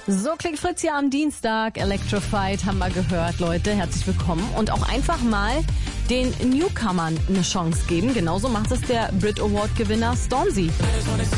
So klingt Fritz ja am Dienstag. Electrified haben wir gehört, Leute. Herzlich willkommen. Und auch einfach mal den Newcomern eine Chance geben. Genauso macht es der Brit Award-Gewinner Stormzy.